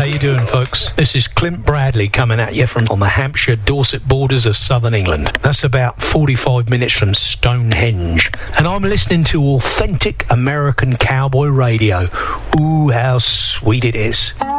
you doing, folks? This is Clint Bradley coming at you from on the Hampshire-Dorset borders of southern England. That's about 45 minutes from Stonehenge. And I'm listening to authentic American cowboy radio. Ooh, how sweet it is.